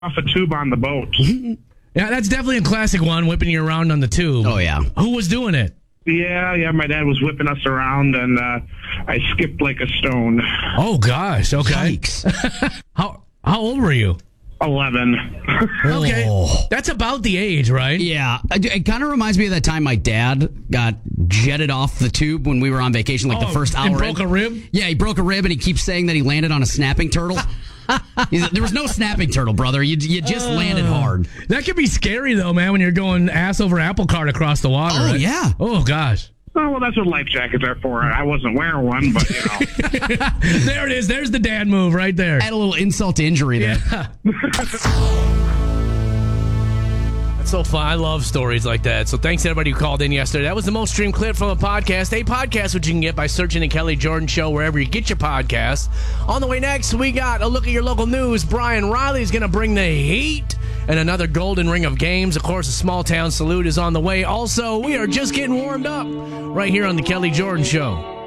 off a tube on the boat. Yeah, that's definitely a classic one, whipping you around on the tube. Oh, yeah. Who was doing it? Yeah, my dad was whipping us around, and I skipped like a stone. Oh, gosh, okay. Yikes. How old were you? 11. Okay, Oh. that's about the age, right? Yeah, it kind of reminds me of that time my dad got jetted off the tube when we were on vacation, like the first hour. And broke in. a rib? Yeah, he broke a rib, and he keeps saying that he landed on a snapping turtle. There was no snapping turtle, brother. You just landed hard. That could be scary, though, man, when you're going ass over apple cart across the water. Oh, right? yeah. Oh, gosh. Oh, well, that's what life jackets are for. I wasn't wearing one, but, There it is. There's the dad move right there. Add a little insult to injury there. Yeah. That's so fun. I love stories like that. So thanks to everybody who called in yesterday. That was the most streamed clip from a podcast. A podcast which you can get by searching the Kelly Jordan Show wherever you get your podcasts. On the way next, we got a look at your local news. Brian Riley's going to bring the heat and another golden ring of games. Of course, a small town salute is on the way. Also, we are just getting warmed up right here on the Kelly Jordan Show.